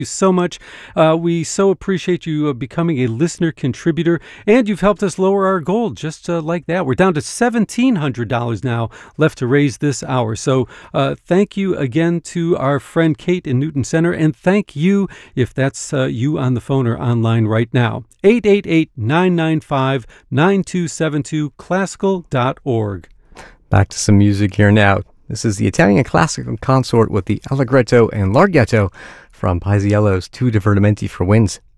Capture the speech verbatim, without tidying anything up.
you so much. Uh, we so appreciate you uh, becoming a listener contributor, and you've helped us lower our goal just uh, like that. We're down to seventeen hundred dollars now left to raise this hour. So uh, thank you again to our friend Kate in Newton Center, and thank you if that's uh, you on the phone or online right now. eight eight eight, nine nine five, nine two seven two, classical dot org. Back to some music here now. This is the Italian Classical Consort with the Allegretto and Larghetto from Paisiello's Tu Divertimenti for Winds.